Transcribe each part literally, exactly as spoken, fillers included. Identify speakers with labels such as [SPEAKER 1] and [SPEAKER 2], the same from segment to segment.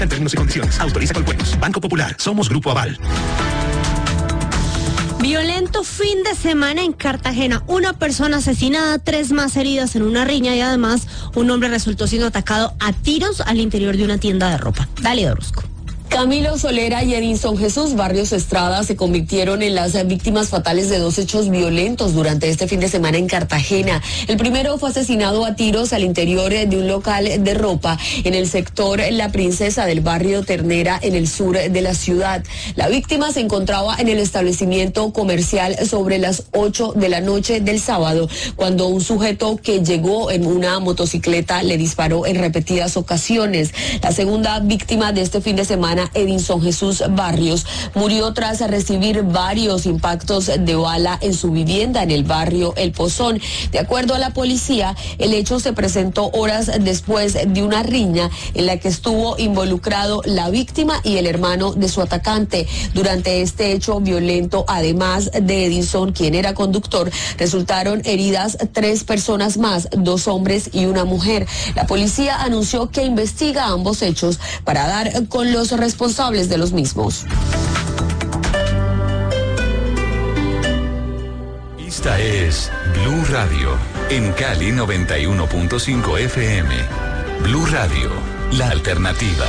[SPEAKER 1] En términos y condiciones. Autoriza Colpuertos. Banco Popular. Somos Grupo Aval.
[SPEAKER 2] Violento fin de semana en Cartagena. Una persona asesinada, tres más heridas en una riña y además un hombre resultó siendo atacado a tiros al interior de una tienda de ropa. Dale, Orozco.
[SPEAKER 3] Camilo Solera y Edinson Jesús Barrios Estrada se convirtieron en las víctimas fatales de dos hechos violentos durante este fin de semana en Cartagena. El primero fue asesinado a tiros al interior de un local de ropa en el sector La Princesa del barrio Ternera en el sur de la ciudad. La víctima se encontraba en el establecimiento comercial sobre las ocho de la noche del sábado cuando un sujeto que llegó en una motocicleta le disparó en repetidas ocasiones. La segunda víctima de este fin de semana, Edinson Jesús Barrios, murió tras recibir varios impactos de bala en su vivienda en el barrio El Pozón. De acuerdo a la policía, el hecho se presentó horas después de una riña en la que estuvo involucrado la víctima y el hermano de su atacante. Durante este hecho violento, además de Edinson, quien era conductor, resultaron heridas tres personas más, dos hombres y una mujer. La policía anunció que investiga ambos hechos para dar con los responsables de los mismos.
[SPEAKER 4] Esta es Blue Radio, en Cali noventa y uno punto cinco F M. Blue Radio, la alternativa.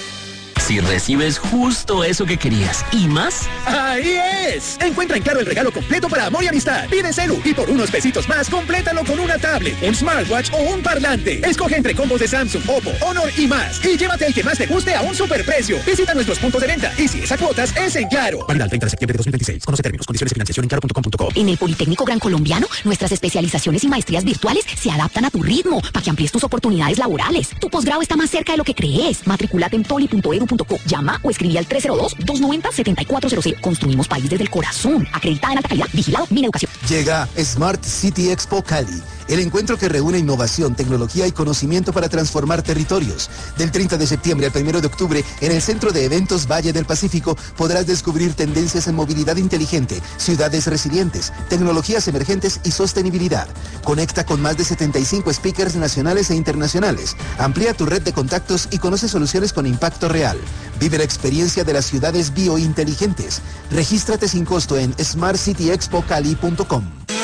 [SPEAKER 5] Si recibes justo eso que querías y más.
[SPEAKER 1] ¡Ahí es! Encuentra en Claro el regalo completo para amor y amistad. Pide celu y por unos pesitos más, complétalo con una tablet, un smartwatch o un parlante. Escoge entre combos de Samsung, Oppo, Honor y más. Y llévate el que más te guste a un superprecio. Visita nuestros puntos de venta y si es a cuotas, es en Claro. Válida el treinta de septiembre de dos mil veintiséis. Conoce términos, condiciones y financiación en claro punto com punto co.
[SPEAKER 6] En el Politécnico Gran Colombiano, nuestras especializaciones y maestrías virtuales se adaptan a tu ritmo para que amplíes tus oportunidades laborales. Tu posgrado está más cerca de lo que crees. Matriculate en poli punto edu punto co. Llama o escribí al tres cero dos, dos nueve cero, siete cuatro cero cero. Construimos país desde el corazón. Acreditada en alta calidad. Vigilado Mineducación.
[SPEAKER 7] Llega Smart City Expo Cali, el encuentro que reúne innovación, tecnología y conocimiento para transformar territorios. Del treinta de septiembre al primero de octubre, en el Centro de Eventos Valle del Pacífico, podrás descubrir tendencias en movilidad inteligente, ciudades resilientes, tecnologías emergentes y sostenibilidad. Conecta con más de setenta y cinco speakers nacionales e internacionales. Amplía tu red de contactos y conoce soluciones con impacto real. Vive la experiencia de las ciudades biointeligentes. Regístrate sin costo en smart city expo cali punto com.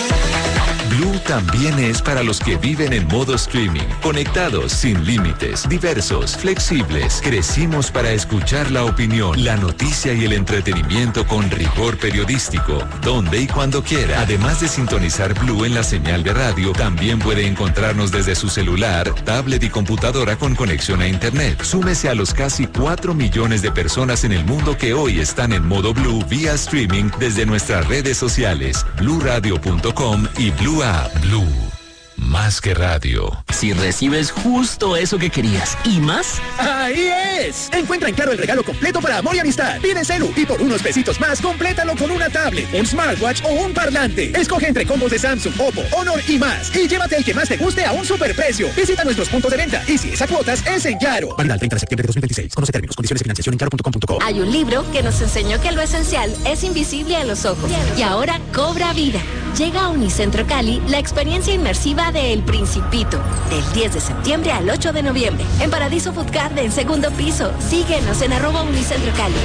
[SPEAKER 4] Blue también es para los que viven en modo streaming, conectados, sin límites, diversos, flexibles. Crecimos para escuchar la opinión, la noticia y el entretenimiento con rigor periodístico, donde y cuando quiera. Además de sintonizar Blue en la señal de radio, también puede encontrarnos desde su celular, tablet y computadora con conexión a internet. Súmese a los casi cuatro millones de personas en el mundo que hoy están en modo Blue vía streaming desde nuestras redes sociales, blue radio punto com y Blue App. Blue, más que radio.
[SPEAKER 5] Si recibes justo eso que querías y más.
[SPEAKER 1] ¡Ahí es! Encuentra en Claro el regalo completo para amor y amistad. Pide celu y por unos pesitos más, complétalo con una tablet, un smartwatch o un parlante. Escoge entre combos de Samsung, Oppo, Honor y más. Y llévate el que más te guste a un superprecio. Visita nuestros puntos de venta y si es a cuotas, es en Claro. Válida el treinta de septiembre de dos mil veintiséis. Conoce términos, condiciones y financiación en claro punto com punto co.
[SPEAKER 8] Hay un libro que nos enseñó que lo esencial es invisible a los ojos y ahora cobra vida. Llega a Unicentro Cali la experiencia inmersiva de El Principito, del diez de septiembre al ocho de noviembre, en Paradiso Food Garden, segundo piso. Síguenos en arroba Unicentro Cali.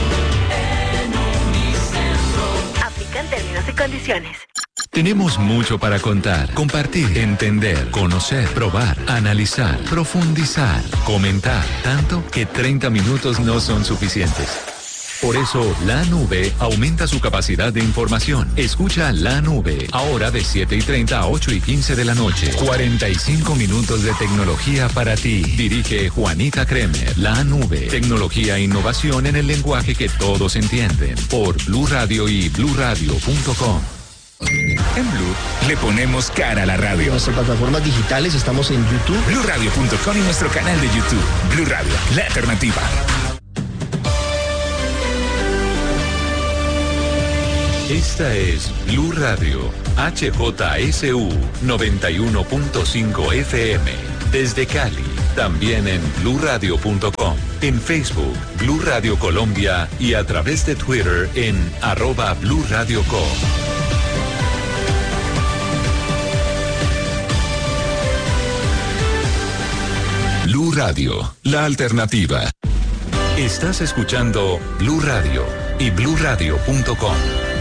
[SPEAKER 8] Aplican términos y condiciones.
[SPEAKER 4] Tenemos mucho para contar, compartir, entender, conocer, probar, analizar, profundizar, comentar, tanto que treinta minutos no son suficientes. Por eso, La Nube aumenta su capacidad de información. Escucha La Nube, ahora de siete y treinta a ocho y quince de la noche. cuarenta y cinco minutos de tecnología para ti. Dirige Juanita Kremer. La Nube, tecnología e innovación en el lenguaje que todos entienden. Por Blue Radio y blue radio punto com.
[SPEAKER 9] En Blue le ponemos cara a la radio.
[SPEAKER 10] En nuestras plataformas digitales estamos en YouTube,
[SPEAKER 9] blue radio punto com y nuestro canal de YouTube. Blue Radio, la alternativa.
[SPEAKER 4] Esta es Blue Radio, H J S U noventa y uno punto cinco F M. Desde Cali, también en blue radio punto com, en Facebook, Blue Radio Colombia y a través de Twitter en arroba Blue Radio Co. Blue Radio, la alternativa. Estás escuchando Blue Radio y blue radio punto com.